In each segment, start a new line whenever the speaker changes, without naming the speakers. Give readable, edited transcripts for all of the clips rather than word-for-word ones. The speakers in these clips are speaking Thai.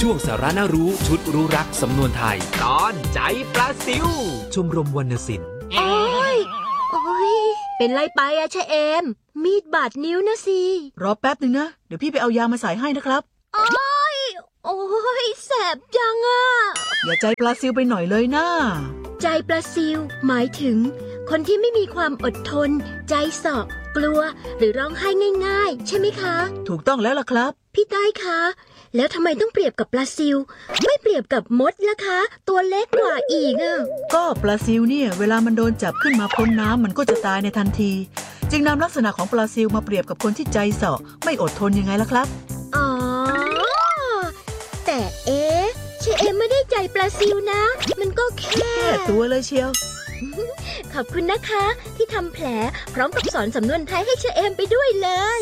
ช่วงสาระน่ารู้ชุดรู้รักสำนวนไทยตอนใจปลาซิวชมรมวรรณศิลป์
โอ้ยเป็นไรไปอะชะเอมมีดบาดนิ้วนะสิ
รอแป๊บหนึ่งนะเดี๋ยวพี่ไปเอายามาใส่ให้นะครับ
โอ้ยแสบจังอะ
อย่าใจปลาซิวไปหน่อยเลยนะ
ใจปลาซิวหมายถึงคนที่ไม่มีความอดทนใจเสาะกลัวหรือร้องไห้ง่ายๆใช่ไหมคะ
ถูกต้องแล้วล่ะครับ
พี่ต้อยคะแล้วทำไมต้องเปรียบกับปลาซิวไม่เปรียบกับมดล่ะคะตัวเล็กกว่าอีกอะ
ก็ปลาซิวเนี่ยเวลามันโดนจับขึ้นมาพ้นน้ำมันก็จะตายในทันทีจึงนำลักษณะของปลาซิวมาเปรียบกับคนที่ใจเสาะไม่อดทนยังไงล่ะครับ
อ๋อแต่เชเอมไม่ได้ใจปลาซิวนะมันก็แค่
ตัวเลยเชียว
ขอบคุณนะคะที่ทำแผลพร้อมกับสอนสำนวนไทยให้เชเอมไปด้วยเลย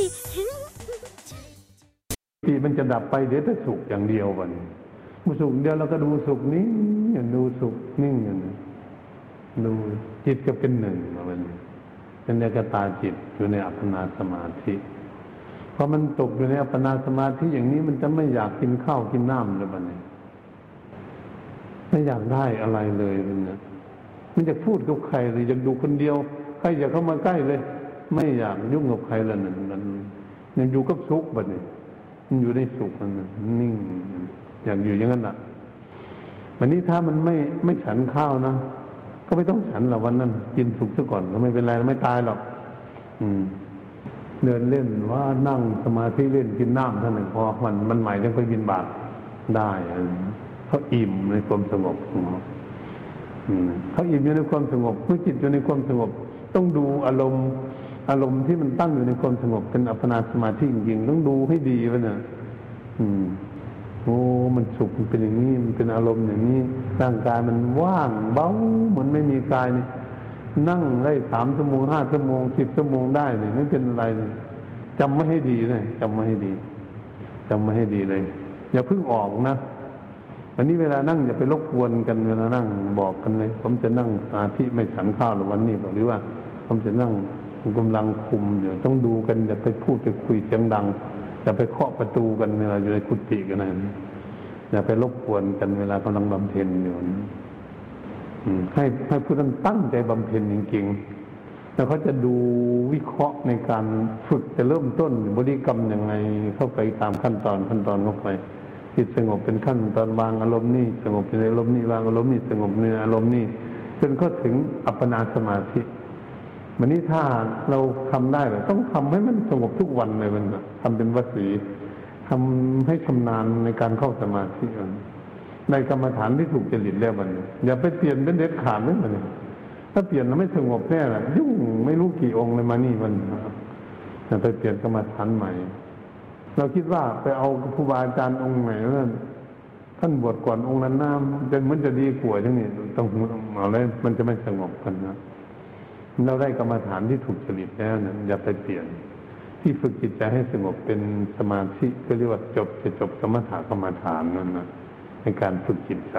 ที่มันจะดับไปเดี๋ยวจะสุขอย่างเดียววันมือสุขเดียวเราก็ดูสุขนิ่งดูสุขนิ่งดูจิตก็เป็นหนึ่งมันเป็นเอกตาจิตอยู่ในอัปปนาสมาธิพอมันตกอยู่ในอัปปนาสมาธิอย่างนี้มันจะไม่อยากกินข้าวกินน้ำเลยมันไม่อยากได้อะไรเลยมันจะพูดกับใครเลยอยากดูคนเดียวใครอยากเข้ามาใกล้เลยไม่อยากยุ่งกับใครเลยมันยังอยู่กับสุขแบบนี้มันอยู่ในสุขมันนิ่งอยากอยู่อย่างนั้นแหละวันนี้ถ้ามันไม่ฉันข้าวนะก็ไม่ต้องฉันหรอกวันนั้นกินสุกซะก่อนก็ไม่เป็นไรไม่ตายหรอกเดินเล่นว่านั่งสมาธิเล่นกินน้ำเท่านั้นพอมันใหม่ยังไปบิณฑบาตได้เขาอิ่มในความสงบเขาอิ่มอยู่ในความสงบเมื่อจิตอยู่ในความสงบต้องดูอารมณ์ที่มันตั้งอยู่ในความสงบเป็นอัปปนาสมาธิจริงๆต้องดูให้ดีวะเนี่ยโอ้มันสุขมันเป็นอย่างนี้มันเป็นอารมณ์อย่างนี้ร่างกายมันว่างเบาเหมือนไม่มีกายนี่นั่งได้3 ชั่วโมง5 ชั่วโมง10 ชั่วโมงได้เนี่ยไม่เป็นอะไรเลยจำไม่ให้ดีเลยจำไม่ให้ดีเลยอย่าเพิ่งออกนะวันนี้เวลานั่งอย่าไปรบกวนกันเวลานั่งบอกกันเลยผมจะนั่งสมาธิไม่ฉันข้าวหรือวันนี้หรือว่าผมจะนั่งกำลังคุมอยู่ต้องดูกันอย่าไปพูดไปคุยเสียงดังอย่าไปเคาะประตูกันเวลาอยู่ในกุฏิกันนะอย่าไปรบกวนกันเวลากำลังบำเพ็ญอยู่ให้ผู้นั้นตั้งใจบำเพ็ญจริงๆแล้วเขาจะดูวิเคราะห์ในการฝึกจะเริ่มต้นบริกรรมยังไงเข้าไปตามขั้นตอนเข้าไปจิตสงบเป็นขั้นตอนวางอารมณ์นี่สงบในอารมณ์นี่วางอารมณ์นี่สงบในอารมณ์นี่จนเข้าถึงอัปปนาสมาธิวันนี้ถ้าเราทำได้เลยต้องทำให้มันสงบทุกวันเลยมันทำเป็นวสีทำให้ชำนาญในการเข้าสมาธิในกรรมฐานที่ถูกจริตแล้วมันอย่าไปเปลี่ยนเป็นเด็ดขาดเลยมันถ้าเปลี่ยนแล้วไม่สงบแน่ละยุ่งไม่รู้กี่องค์เลยมานี่มันอย่าไปเปลี่ยนกรรมฐานใหม่เราคิดว่าไปเอาครูบาอาจารย์องค์ไหนนั่นท่านบวชก่อนองค์นั้นน้ำมันจะดีกว่าทั้งนี้ต้องเอาเลยมันจะไม่สงบกันนะเราได้กรรมฐานที่ถูกจริตแล้วนะอย่าไปเปลี่ยนที่ฝึกจิตใจให้สงบเป็นสมาธิก็เรียกว่าจบสมถะกรรมฐานนั่นนะในการฝึกจิตใจ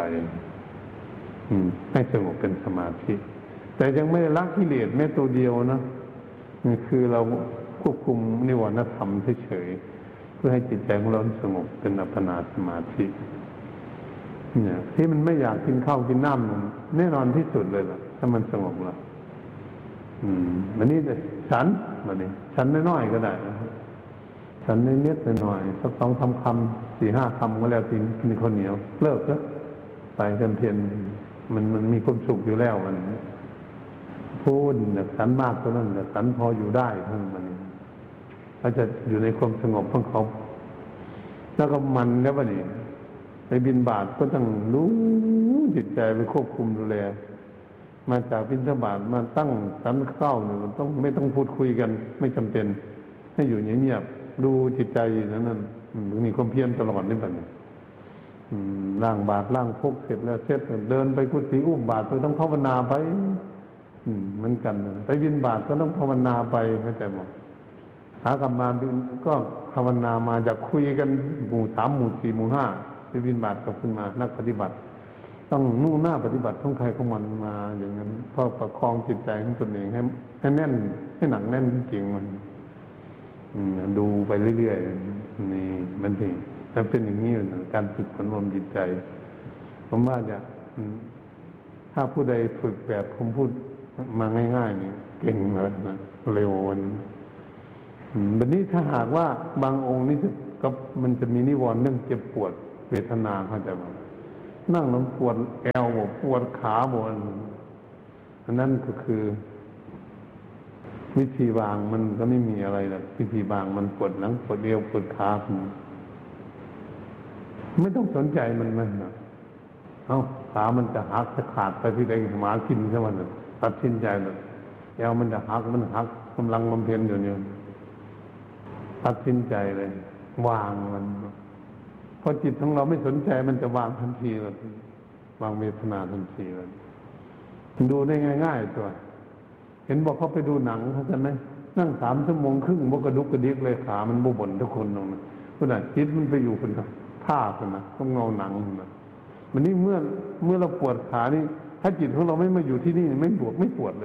ให้สงบเป็นสมาธิแต่ยังไม่ได้ละกิเลสแม้ตัวเดียวนะนี่คือเราควบคุมนิวรณธรรมเฉยๆเพื่อให้จิตใจของเราสงบเป็นอัปปนาสมาธิเนี่ยที่มันไม่อยากกินข้าวกินน้ำแน่นอนที่สุดเลยล่ะถ้ามันสงบแล้ววันนี้ฉันวันนี้ฉันน้อยๆก็ได้ฉันนิดๆหน่อยๆสัก2-3 คำ 4-5 คำก็แล้วกินข้าวเหนียวเลิกแล้วไปกันเพียรมันมีความสุขอยู่แล้วมันพูดฉันมากเท่านั้นแต่ฉันพออยู่ได้ทั้งมันเขาจะอยู่ในความสงบของเขาแล้วก็มันแล้ววันนี้ไปบิณฑบาตก็ต้องรู้จิตใจไปควบคุมดูแลมาจากบิณฑบาตมาตั้งฉันข้าวเนี่ยต้องไม่ต้องพูดคุยกันไม่จำเป็นให้อยู่เงียบๆดูจิตใจนั้นมีความเพียรตลอดนี่แบบนี้ล้างบาตรล้างพกเสร็จแล้วเดินไปกุฏิอุ้มบาตรไปต้องภาวนาไปเหมือนกันไปบิณฑบาตก็ต้องภาวนาไปเข้าใจมั้ยหากลับมาก็ภาวนามาจากคุยกันหมู่3หมู่4หมู่5ไปบิณฑบาตกับขึ้นมานักปฏิบัติต้องมุ่งหน้าปฏิบัติของใครของมันมาอย่างนั้นเพื่อประคองจิตใจของตนเองให้แน่นให้หนักแน่นจริงมันดูไปเรื่อยๆนี่มันถึงแต่เป็นอย่างนี้อยู่นะการฝึกฝนรวมจิตใจผมว่าจะถ้าผู้ใดฝึกแบบผมพูดมาง่ายๆนี่เก่งเลยนะเร็ววันนี้ถ้าหากว่าบางองค์นี่ก็มันจะมีนิวรณ์เรื่องเจ็บปวดเวทนาเขาจะบอกนั่งแล้วปวดแอวบอกปวดขาบอกอันนั้นก็คือวิธีวางมันก็ไม่มีอะไรหรอกวิธีวางมันปวดหลังปวดเอวปวดขาไม่ต้องสนใจมันขามันจะหักจะขาดไปที่ใดหมากินใช่ไหมตัดสินใจเลยแอวมันจะหักมันหักกำลังบำเพ็ญอยู่เนี่ยตัดสินใจเลยวางมันพอจิตของเราไม่สนใจมันจะวางทันทีเลยวางเวทนาทันทีเลยดูได้ง่ายๆตัวเห็นบอกเขาไปดูหนังเขาจะไหมนั่ง3 ชั่วโมงครึ่งบกกระดุกกระดิกเลยขามันบ่นทุกคนตรงนั้นขนาดจิตมันไปอยู่คนท่าคนนะต้องเงาหนังนะมันนี่เมื่อเราปวดขานี่ถ้าจิตของเราไม่มาอยู่ที่นี่ไม่ปวดเลย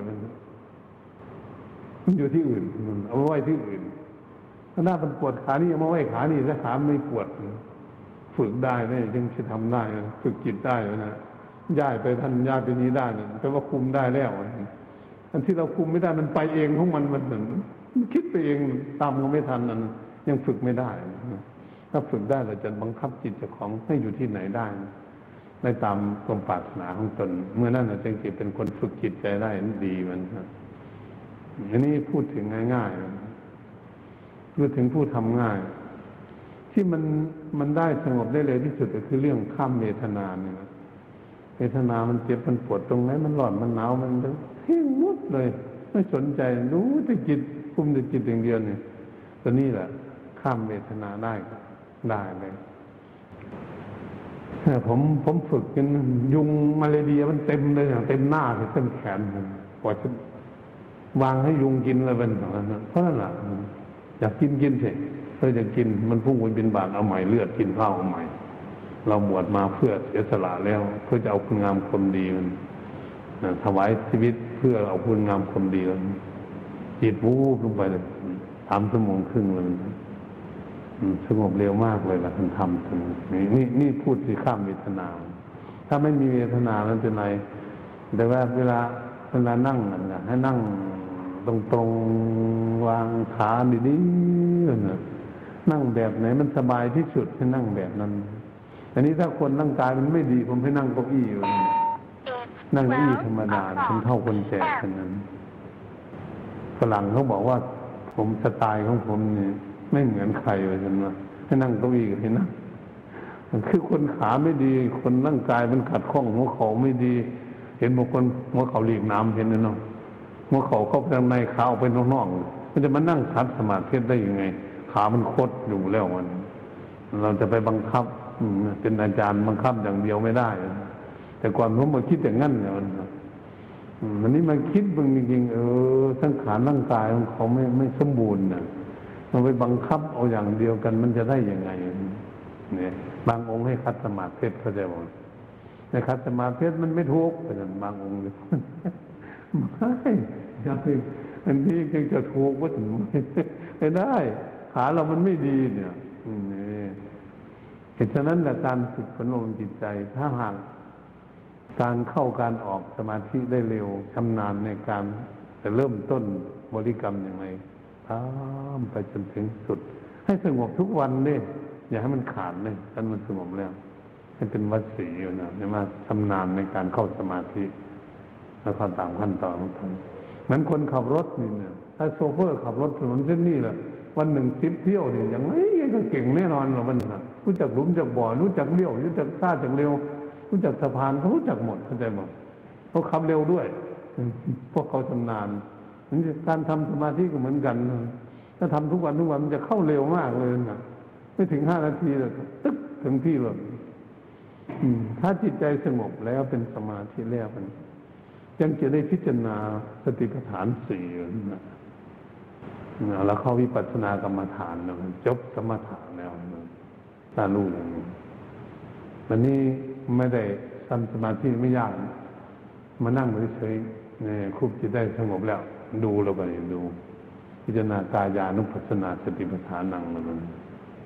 มันอยู่ที่อื่นเอาไว้ที่อื่นถ้าหน้ามันปวดขานี่เอามาไว้ขานี่ถ้าขาไม่ปวดฝึกได้เนี่ยยังจะทำได้ฝึกจิตได้นะย้ายไปท่านย้ายไปนี้ได้เนี่ยแปลว่าคุมได้แล้วอันที่เราคุมไม่ได้มันไปเองของมันเหมือนคิดไปเองตามก็ไม่ทันนั้นยังฝึกไม่ได้ถ้าฝึกได้เราจะบังคับจิตเจ้าของให้อยู่ที่ไหนได้ในตามความปรารถนาของตนเมื่อนั้นเราจึงจะเป็นคนฝึกจิตใจได้ดีมันอันนี้พูดถึงง่ายๆพูดถึงผู้ทำง่ายที่มันได้สงบได้เลยที่สุดก็คือเรื่องข้ามเวทนาเนี่ยเวทนามันเจ็บมันปวดตรงไหนมันร้อนมันหนาวมันเพ่งมุดเลยไม่สนใจรู้แต่จิตคุมแต่จิตอย่างเดียวเนี่ยตัวนี้แหละข้ามเวทนาได้เลยผมฝึกกันยุงมาเลเรียมันเต็มเลยเต็มหน้าเต็มแขนพอจะวางให้ยุงกินเลยเป็นอย่างนั้นเพราะนั่นแหละอยากกินเสร็จเพื่อจะกินมันพุ่งไปเป็นบาตเอาใหม่เลือดกินข้าวเอาใหม่เราบวชมาเพื่อเสียสละแล้วเพื่อจะเอาคุณงามความดีมันถวายชีวิตเพื่อเอาคุณงามความดีแล้วจิตวูบลงไปเลย3 ชั่วโมงครึ่งเลยสงบเร็วมากเลยล่ะท่านทำนี่พูดที่ข้ามเวทนาถ้าไม่มีเวทนานั้นเป็นไรแต่ว่าเวลานั่งนะให้นั่งตรงวางขาดีๆนั่งแบบไหนมันสบายที่สุดให้นั่งแบบนั้นอันนี้ถ้าคนร่างกายมันไม่ดีผมให้นั่งเก้าอี้อยู่นั่งเก้าอี้ธรรมดาคนเท่าคนแก่ขนาดนั้นฝรั่งเขาบอกว่าผมสไตล์ของผมนี่ไม่เหมือนใครเลยฉันว่าให้นั่งเก้าอี้ให้นั่งคือคนขาไม่ดีคนร่างกายมันขัดข้องหัวเข่าไม่ดีเห็นบางคนหัวเข่าหลีกน้ำเห็นไหมน้องหัวเข่าเข้าไปข้างในขาออกไปนอกๆมันจะมานั่งคัดสมาธิได้ยังไงขามันคดอยู่แล้วเราจะไปบังคับเป็นอาจารย์บังคับอย่างเดียวไม่ได้แต่ก่อนผมมาคิดอย่างนั้นเนี่ยวันนี้มาคิดบึงจริงๆสังขารร่างกายของเขาไม่สมบูรณ์นะเราไปบังคับเอาอย่างเดียวกันมันจะได้ยังไงเนี่ยบางองค์ให้คัดสมาธิเขาจะบอกในคัดสมาธิมันไม่ทุกข์เป็นบางองค์เลยไม่อันนี้ยังจะทุกข์ว่าถึงไม่ได้ขาเรามันไม่ดีเนี่ยเหตุฉะนั้นแหละการฝึกฝนอบรมจิตใจถ้าหากการเข้าการออกสมาธิได้เร็วชำนาญในการจะเริ่มต้นบริกรรมอย่างไรทำไปจนถึงสุดให้สงบทุกวันเลยอย่าให้มันขาดเลยถ้ามันสงบแล้วให้เป็นวัดสีอยู่นะเนี่ยมาชำนาญในการเข้าสมาธิแล้วก็ตามขั้นตอนของท่านเหมือนคนขับรถนี่เนี่ยถ้าโชเฟอร์ขับรถถนนเส้นนี้แหละวันหนึ่ง10 เที่ยวเนี่ยอย่างไรก็เก่งแน่นอนหรอกมันรู้จักหลุมจักบ่อรู้จักเลี้ยวรู้จักท่าจักเร็วรู้จักสะพานเขารู้จักหมดเข้าใจหมดเขาขับเร็วด้วยพวกเขาชำนาญการทำสมาธิก็เหมือนกันถ้าทำทุกวันมันจะเข้าเร็วมากเลยนะไม่ถึง5 นาทีเลยตึ๊กถึงที่เลยถ้าจิตใจสงบแล้วเป็นสมาธิแล้วมันยังจะได้พิจารณาสติปัฏฐาน4นะแล้วเข้าวิปัสสนากรรมฐานนะจบสมถะแล้วถ้ารู้อย่างนี้วันนี้ไม่ได้ทำสมาธิไม่ยากมานั่งเฉยๆเนี่ยคุบจิตได้สงบแล้วดูแล้วก็ดูพิจารณากายานุปัสสนาสติปัฏฐานังแล้วมัน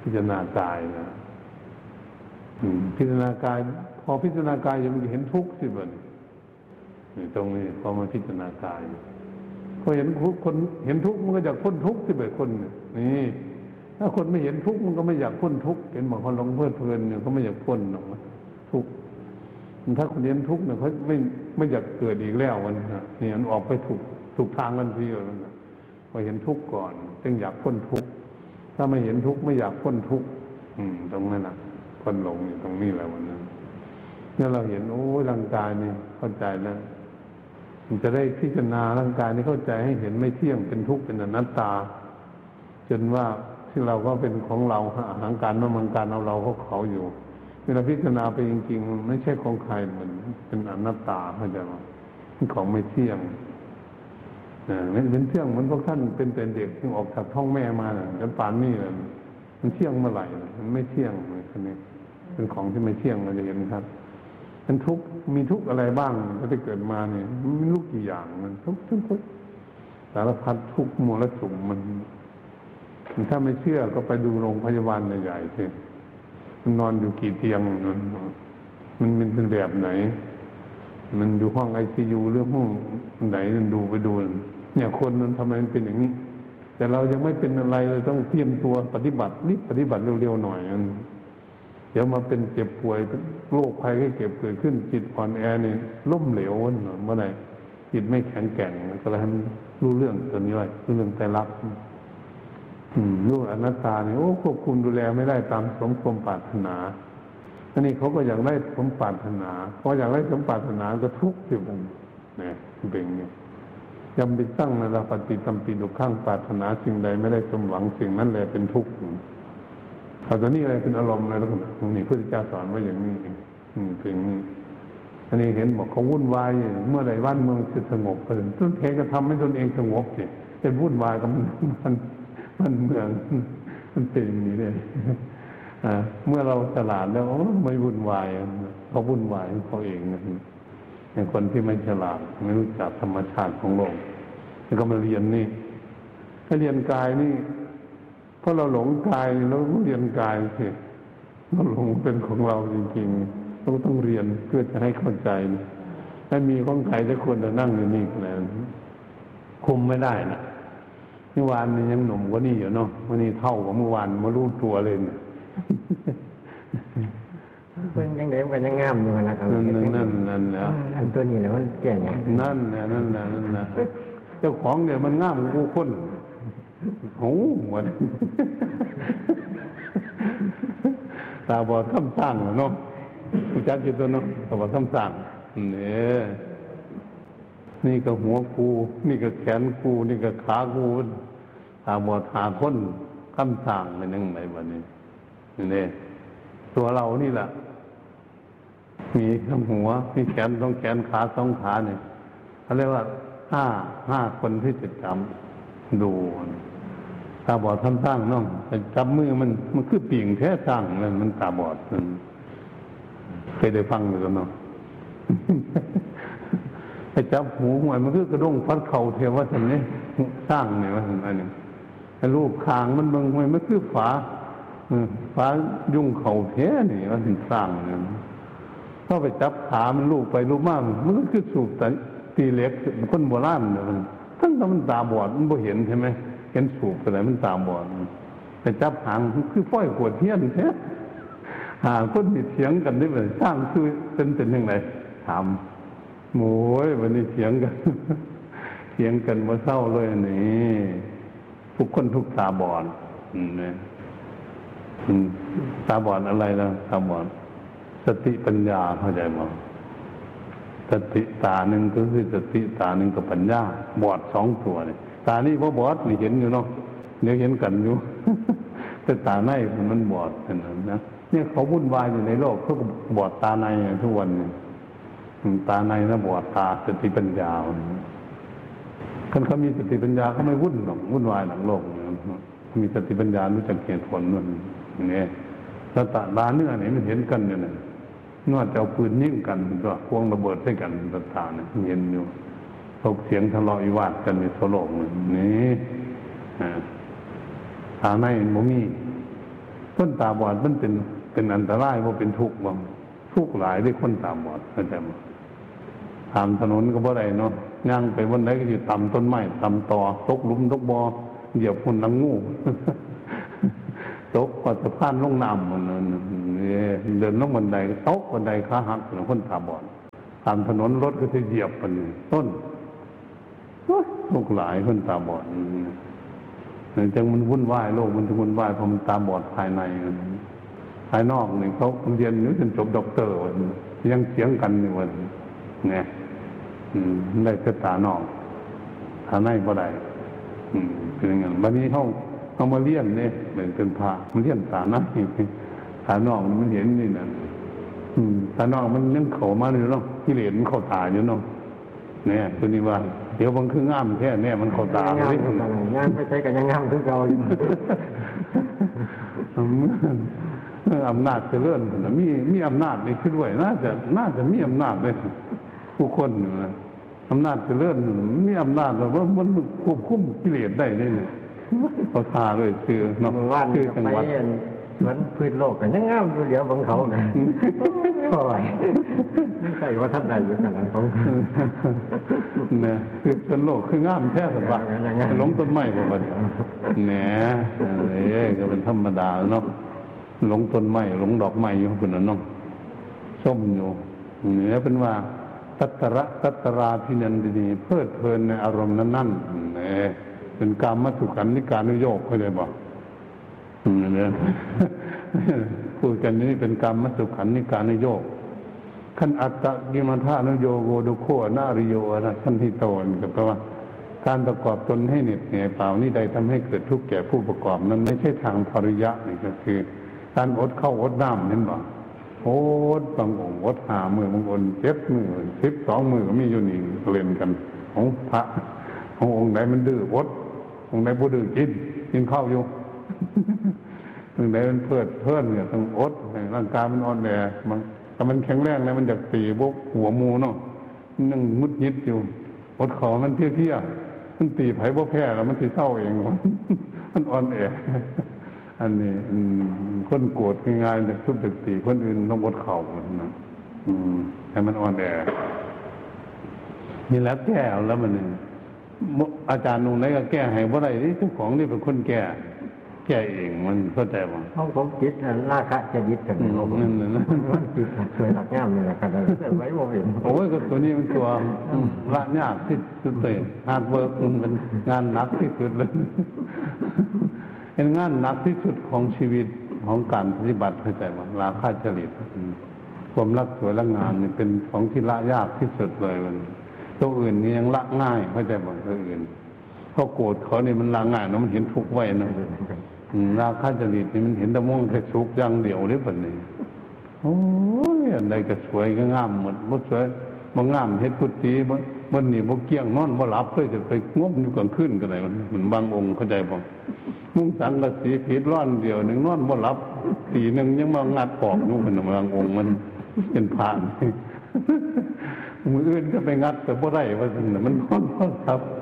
พิจารณากายนะพิจารณากายพอพิจารณากายยังเห็นทุกข์สิบ่นี่ตรงนี้พอมาพิจารณากายพอเห็นคนเห็นทุกข์มันก็อยากพ้นทุกข์สิบ่คนนี่ถ้าคนไม่เห็นทุกข์มันก็ไม่อยากพ้นทุกข์เห็นบางคนหลงเพลิดเพลินเนี่ยก็ไม่อยากพ้นหรอกทุกข์ถ้าคนเห็นทุกข์เนี่ยเขาไม่อยากเกิดอีกแล้วมันนี่มันออกไปถูกทางกันทีเดียวนะพอเห็นทุกข์ก่อนจึงอยากพ้นทุกข์ถ้าไม่เห็นทุกข์ไม่อยากพ้นทุกข์ตรงนั้นนะคนหลงอยู่ตรงนี้แหละวันนั้นเนี่ยเราเห็นโอ้ร่างกายนี่เข้าใจแล้วมันจะได้พิจารณาร่างกายนี่เข้าใจให้เห็นไม่เที่ยงเป็นทุกข์เป็นอนัตตาจนว่าที่เราก็เป็นของเราหางการมังการเราเขาอยู่เวลาพิจารณาไปจริงๆมันไม่ใช่ของใครเหมือนเป็นอนัตตาเข้าใจไหมเป็นของไม่เที่ยงเป็นเที่ยงมันพวกท่านเป็นเด็กที่ออกจากท้องแม่มาแล้วป่านนี้เลยมันเที่ยงเมื่อไหร่มันไม่เที่ยงเลยคนนี้เป็นของที่ไม่เที่ยงเราจะเห็นครับมันทุกมีทุกอะไรบ้างถ้าได้เกิดมาเนี่ยมันทุกกี่อย่างมันทุกสารพัดทุกมลสุมมันถ้าไม่เชื่อก็ไปดูโรงพยาบาลใหญ่ๆสิมันนอนอยู่กี่เตียงมันเป็นแบบไหนมันอยู่ห้องICUหรือห้องไหนมันดูไปดูเนี่ยคนมันทำไมมันเป็นอย่างนี้แต่เรายังไม่เป็นอะไรเลยต้องเตรียมตัวปฏิบัติเร็วๆหน่อยเดี๋ยวมาเป็นเจ็บป่วยโรคภัยไข้เจ็บเกิดขึ้นจิตอ่อนแอนี่ล้มเหลวเมื่อไหร่จิตไม่แข็งแกร่งก็เลยให้มันรู้เรื่องตัวนี้ไว้รู้เรื่องไตรลักษณ์รู้อนัตตาเนี่ยควบคุมดูแลไม่ได้ตามสมความปรารถนาอันนี้เขาก็อยากได้สมปรารถนาพออยากได้สมปรารถนาก็ทุกข์สิผมเนี่ยเป็นอย่างนี้ยำไปตั้งนะปฏิตัมปีดุข้างปรารถนาสิ่งใดไม่ได้สมหวังสิ่งนั้นแหละเป็นทุกข์เอาตอนนี้อะไรเป็นอารมณ์อะไรแล้วกันนี่พระพุทธเจ้าสอนไว้อย่างนี้เป็นอย่างนี้อันนี้เห็นบอกเขาวุ่นวายเมื่อใดบ้านเมืองจะสงบก็ถึงต้นเทก็ทำให้ตนเองสงบสิเป็นวุ่นวายกับมันเมืองมันเป็นอย่างนี้เลยเมื่อเราฉลาดแล้วไม่วุ่นวายเขาวุ่นวายเขาเองนะอย่างคนที่ไม่ฉลาดไม่รู้จักธรรมชาติของโลกแล้วก็มาเรียนนี่ถ้าเรียนกายนี่เพราะเราหลงกายเราเรียนกายสิเราหลงเป็นของเราจริงๆเราต้องเรียนเพื่อจะให้เข้าใจถ้ามีของใครแต่คนจะนั่งอยู่นี่แล้วคุมไม่ได้นะเมื่อวานนี่ยังหนุ่มกว่านี่อยู่เนาะวันนี้เท่ากับเมื่อวานมารู้ตัวเลย
เป็นยังไงมันยังงามอยู่นะครับ
นั่นนะ
อันตัวนี้แหละมันแก่เนี่ย
นั่นนะเจ้าของเนี่ยมันงามกูคนโอ้เหมือนตาบอดคำสั่งเนาะผู้จัดอยู่ตัวเนาะตาบอดคำสั่งเนี่ยนี่ก็หัวกูนี่ก็แขนกูนี่ก็ขากูตาบอดหาคนคำสั่งเป็นยังไงบ้านี้นี่ตัวเรานี่แหละมีทั้งหัวมีแขนต้องแขนขาสองขาเนี่ยเขาเรียกว่าห้าคนที่จะจำดูตาบอดทำสร้างน้องแต่จับมือมันคือปีงแท้สร้างมันตาบอดเคยได้ฟังหรือเปล่าไอ้จับหูหวยมันคือกระด้งฟัดเข่าเทวะท่านนี้สร้างเนี่ยว่าอันนี้ไอ้รูปคางมันบางหวยมันคือฝายุ่งเข่าแท้นี่ว่าถึงสร้างเนี่ยเข้าไปจับขามันลูกไปลูกมากมันก็คือสูบตีเล็กคนโบราณเนี่ยทั้งมันตาบอดมันบ่เห็นใช่ไหมเห็นสูบอะไรมันตาบอดไปจับหางคือฝ้อยขวดเทียนแท้หาคนมีเถียงกันได้เลยสร้างคือเป็นยังไงถามโอ้ยวันนี้เถียงกันมาเศร้าเลยนี่ทุกคนทุกตาบอดเนี่ยตาบอดอะไรล่ะตาบอดสติปัญญาเข้าใจมั้ยสติตาหนึ่งก็คือสติตาหนึ่งกับปัญญาบอดสองตัวเนี่ยตานี่พอบอดนี่เห็นอยู่เนาะเดี๋ยวเห็นกันอยู่ แต่ตาในมันบอดขนาดนั้นนะเนี่ยเขาวุ่นวายอยู่ในโลกเขาบอดตาในทุกวันเนี่ยตาในนะบอดตาสติปัญญาคนเขามีสติปัญญาเขาไม่วุ่นหรอกวุ่นวายหลังโลกมีสติปัญญารู้จักเหตุผลมันเนี่ยแล้วตาเนื้อเนี่ยมันเห็นกันอยู่เนี่ยนวดจะเอาปืนยิงกันก็ควงระเบิดใส่กันตาเนี่ยเห็นอยู่ตกเสียงทะเลาะวิวาทกันในโซโล่นี่ตาในมันมีก็คนตาบอดมันเป็นอันตรายว่าเป็นทุกข์บ่ทุกข์หลายด้วยคนตาบอดเข้าใจมั้ยตามถนนก็บ่ได้เนาะย่างไปบนไหนก็สิต่ำต้นไม้ต่ำตอตกหลุมตกบ่อเหยียบคนลังงูตกก็สะพานลงน้ำมันเดินลงบันไดตกบันไดขาหักคนตาบอดตามถนนรถก็จะเหยียบมันต้นทุกข์หลายคนตาบอดจังมันวุ่นวายโลกมันวุ่นวายเพราะมันตาบอดภายในภายนอกนี่เขาเรียนอยู่จนจบด็อกเตอร์ยังเสียงกันอยู่วันเนี่ยได้แค่ตานอกตาในบ่ได้เป็นอย่างนั้นวันนี้เขามาเลี้ยนเนี่ยเป็นพระมาเลี้ยนตาในตานอกมันเห็นนี่นะตานอกมันยังเข้ามาอยู่เนาะที่เหรียญมันเข้าตาอยู่เนาะเนี่ยตัวนี้ว่าเดี๋ยวบางคืองามแค่เนี่ยมันเข้าตาเลย
งามไปใช้กันยังงามทุกเราอยู่
อำนาจเจริญมีอำนาจในขึ้นด้วยน่าจะมีอำนาจเลยผู้คนนะอำนาจเจริญมีอำนาจแต่ว่ามันควบคุมกิเลสได้เลยเนี่ยเขาทาเลยชื่อเนาะชื่อจังหวัด
เหมือนพื้นโลกกันยังงามอยู่เดี๋ยวบางเขาเนี่ยโอ้ยไม่ใช่ว่าท่านใดอยู่ขนาดเขา
เนี่ยคือเป็นโลกคืองามแท้สักวันล้มต้นไม้ก็ว่าเนี่ยก็เป็นธรรมดาเนาะหลงต้นไม้หลงดอกไม้อยู่คนนั้นเนาะส้มอยู่เนี่ยเป็นว่าตัตราพินันดีเพลิดเพลินในอารมณ์นั้นๆเนี่ยเป็นกามสุขันธิการนุโยคเข้าใจบ่เนี่ยพูดกันนี่เป็นกามสุขันธิการนุโยคขันอัตตกิมัฏฐานุโยโกดุโคนาริโยนะขันธิโตนก็แปลว่าการประกอบตนให้เหน็ดเหนื่อยเปล่านี่ใดทำให้เกิดทุกข์แก่ผู้ประกอบนั้นไม่ใช่ทางภริยะนี่ก็คือการอดข้าวอดน้ำเห็นบ่อดบางองค์อด5 มื้อบางองค์7 มื้อ12 มื้อก็มีอยู่นี่เล่นกันของพระขององค์ไหนมันดื้ออดองค์ไหนบ่ดื้อกินข้าวอยู่องค์ไหนมันเพลิดเพลินเนี่ยต้องอดร่างกายมันอ่อนแอมันแข็งแรงแล้วมันอยากตีพวกหัวหมูเนาะนั่งมุดยิดอยู่อดขอมันเพี้ยๆมันตีไผบ่แพ้แล้วมันสิเศร้าเองมันอ่อนแออันนี้คนโกรธง่ายๆแต่ทุบตีคนอื่นต้องอดเข่านะให้มันอ่อนแอนี่แล้วแก้แล้วมันอาจารย์นุ่งไหนก็แก้ให้บ่ได้นี่เจ้าของนี่เป็นคนแก้เองมันเข้าใจป่ะ
ห้องผมจิตราคะจะยึดกัน
นั่นนะ
จิตสวยหลักงามนี่แหละครับไว้บ่เห็น
โอ้ยก็ตัวนี้มันตัวละยากที่สุดเลยฮาร์ดเวิร์กมันเป็นงานหนักที่สุดเลยเป็นงานหนักที่สุดของชีวิตของการปฏิบัติเข้าใจป่ะราคะจริตความรักสวยรักงามนี่เป็นของที่ละยากที่สุดเลยมันตัวอื่นนี่ยังละง่ายเข้าใจป่ะตัวอื่นเพราะโกรธเขานี่มันละง่ายเนาะมันเห็นทุกข์ไว้นะราคะจริตนี่มันเห็นแต่ม่วงแค่สุกอย่างเดียวเลยแบบนี้โอ้ยอะไรก็สวยก็งามหมดบ่สวยบ่งามเฮ็ดพุทธิบ่นี่บ่เกี้ยงนอนบ่หลับเพื่อจะไปงบอยู่กลางคืนก็ได้มันบางองค์เข้าใจบ่มุ้งสังกะสีผิดร้อนเดียวนึงนอนบ่หลับตีนึงยังมางัดออกนู่นมันบางองค์มันเป็นผ่านมืออื่นก็ไปงัดแต่บ่ได้ว่าซั่นน่ะมันนอนบ่หลับ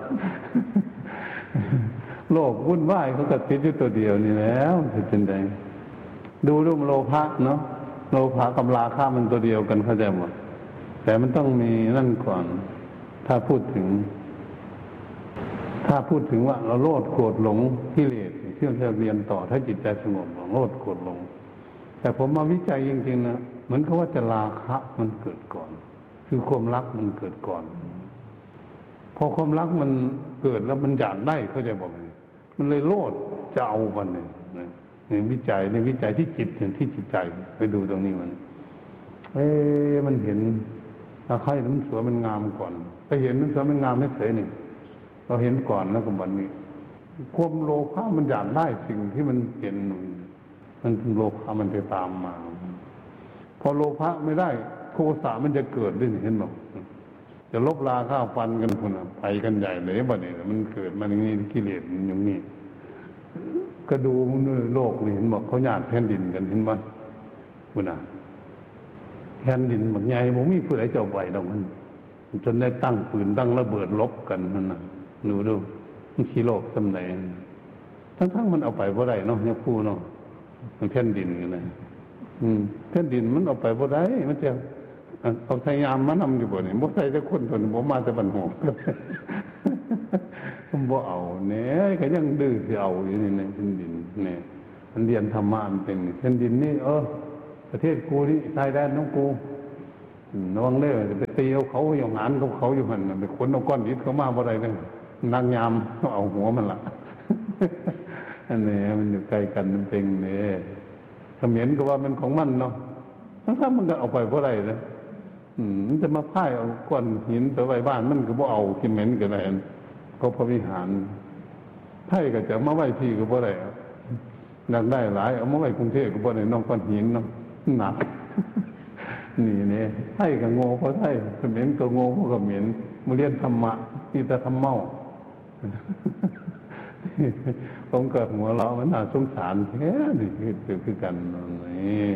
โลกวุ่นวายเขาก็ติดอยู่ตัวเดียวนี่แล้วจะเป็นไงดูรูปโลภะเนาะโลภะกับราคะมันตัวเดียวกันเข้าใจหมดแต่มันต้องมีนั่นก่อนถ้าพูดถึงว่าเราโลภโกรธหลงกิเลสที่เราจะเรียนต่อถ้าจิตใจสงบโลภโกรธหลงแต่ผมมาวิจัยจริงๆนะเหมือนกับว่าจะราคะมันเกิดก่อนคือความรักมันเกิดก่อนพอความรักมันเกิดแล้วมันอยากได้เข้าใจบอกมันเลยโลภจะเอามันเนี่ยวิจัยที่จิตเห็นที่จิตใจไปดูตรงนี้มันมันเห็นราคามันสวยมันงามก่อนไปเห็นมันสวยมันงามไม่เฉยนี่เราเห็นก่อนแล้วก็บัดนี้ความโลภะมันอยากได้สิ่งที่มันเห็นมันโลภะมันจะตามมาพอโลภะไม่ได้โทสะมันจะเกิดด้วยเห็นหรอจะลบราค่าฟันกันคนไปกันใหญ่เลยบัดนี้มันเกิดมาอย่างนี้กิเลสมันอย่างนี้ก็ดูโลกนี่เห็นบอกเขาหยาดแผ่นดินกันเห็นไหมคุณน่ะแผ่นดินบางใหญ่ผมมีผู้ใดจะไหวดอกมันจนได้ตั้งปืนตั้งระเบิดลบกันนั่นน่ะดูมันขี้โลกสำไหนทั้งมันเอาไปเพราะไรเนาะเนี่ยพูเนาะมันแผ่นดินกันนะแผ่นดินมันเอาไปบ่ได้มันจะเอาพยายามมานำอยู่บ่นี่บ่ใส่แต่คนคนบ่มาแต่บันหงมันบ่เอาเนี่ยก็ยังดื้อสิเอาอยู่นี่ในแผ่นดินเนี่ยมันเรียนธรรมะมันเป็นแผ่นดินนี่ประเทศกูนี่ชายแดนของกูระวังเด้อจะไปตีเขาอย่างหานเขาอยู่หั่นไปขนเอาก้อนอิฐเขามาบ่ได้เลยนางยามเอาหัวมันล่ะอันนี้มันอยู่ใกล้กันมันเป็นเนี่ยเขมรก็ว่ามันของมันเนาะถ้ามันก็เอาไปเพราะอะไรนะมันจะมาพ่ายเอาก้อนหินไปไว้บ้านมันก็บ่เอาเขมรก็ได้ก็พระวิหารไทยก็จะมาไว้ที่ก็บ่ได้อยากได้หลายเอามาไว้กรุงเทพก็บ่ได้น้องก้อนหินเนาะหนักนี่เนี่ยไทยก็โง่เพราะไทยเขมรก็โง่เพราะเขมรมาเรียนธรรมะมีแต่ธรรมเมาผมเกิดหัวเราะมันน่าสงสารแค่นี่คือกันนี่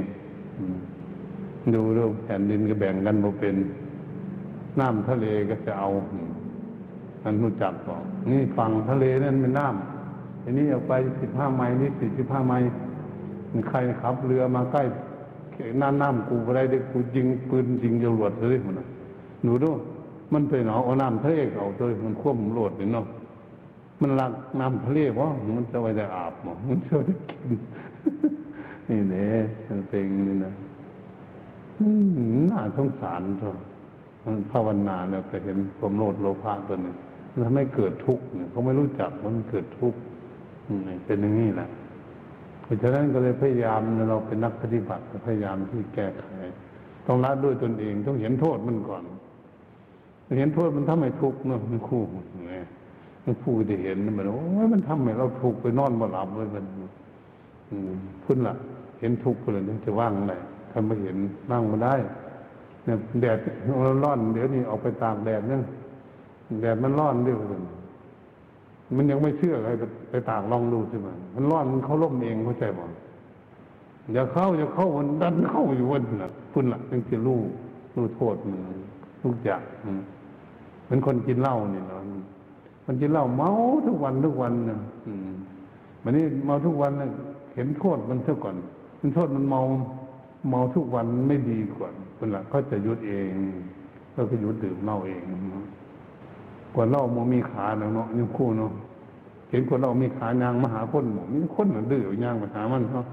ดูแผ่นดินก็แบ่งกันบ่เป็นน้ำทะเลก็จะเอาอันรู้จักก่อนนี่ฝั่งทะเลนั่นเป็นน้ำอันนี้เอาไป15 ไมล์นี่45 ไมล์ใครขับเรือมาใกล้น้ำกูอะไรเด็กกูยิงปืนยิงจรวดเลยมันหนูดูมันไปเอาน้ำทะเลเอาตัวมันควบโหลดเนาะมันรักน้ำทะเลเพราะมันจะไว้ได้อาบมันจะได้กินนี่แหละเป็นนี่นะน่าสงสารตัวมันภาวนาเนี่ยไปเห็นความโลภโลภะตัวนี้มันทำให้เกิดทุกข์เนี่ยเขาไม่รู้จักว่ามันเกิดทุกข์เป็นอย่างนี้แหละเพราะฉะนั้นก็เลยพยายามเราเป็นนักปฏิบัติพยายามที่แก้ไขต้องละด้วยตนเองต้องเห็นโทษมันก่อนเห็นโทษมันทำให้ทุกข์เนาะมันคู่เนี่ยมันผู้ที่เห็นมันโอ้ยมันทำให้เราทุกข์ไปนอนบ่หลับเลยมันพุ่นละเห็นทุกข์เลยจะว่างอะไรทำไม่เห็นนั่งมาได้เนี่ยแดดร้อนเดี๋ยวนี้ออกไปตากแดดเนี่ยแดดมันร้อนด้วยมันยังไม่เชื่อใครไปตากลองดูใช่ไหมมันร้อนมันเขาล่มเองเข้าใจบ่อย่าเข้ามันดันเข้าอยู่วันน่ะพุ่นละจึงจะรู้โทษมันทุกอย่างเป็นคนกินเหล้านี่เนาะมันกินเหล้าเมาทุกวันนะวันนี้เมาทุกวันนะเห็นโทษมันเท่าก่อนมันโทษมันเมาทุกวันไม่ดีกว่าคนละเขาจะหยุดเองก็หยุดดื่มเหล้าเองกว่าเหล้ามันมีขาเนาะยังคู่เนาะเห็นคนเรามีขายางมาหาคนหมดนี่คนเหมือนดื้อยางมาหามันเขา